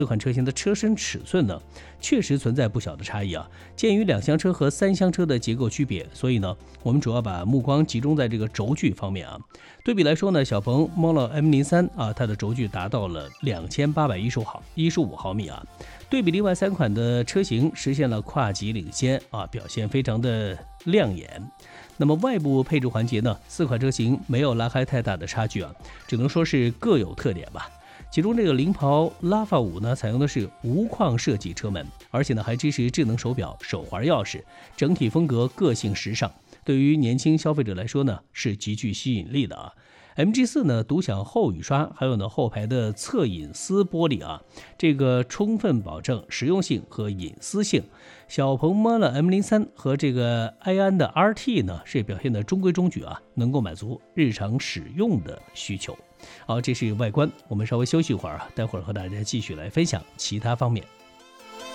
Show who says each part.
Speaker 1: 这款车型的车身尺寸呢，确实存在不小的差异啊。鉴于两厢车和三厢车的结构区别，所以呢，我们主要把目光集中在这个轴距方面啊。对比来说呢，小鹏 Model M03啊，它的轴距达到了2815毫米啊。对比另外3款的车型，实现了跨级领先啊，表现非常的亮眼。那么外部配置环节呢，4款车型没有拉开太大的差距啊，只能说是各有特点吧。其中这个领跑 LAVA5 呢，采用的是无框设计车门，而且呢还支持智能手表、手环钥匙，整体风格个性时尚，对于年轻消费者来说呢是极具吸引力的啊。MG4 呢独享后雨刷，还有呢后排的侧隐私玻璃啊，这个充分保证实用性和隐私性。小鹏 Model M03和这个埃安的 RT 呢是表现的中规中矩啊，能够满足日常使用的需求。好，这是外观，我们稍微休息一会儿啊，待会儿和大家继续来分享其他方面。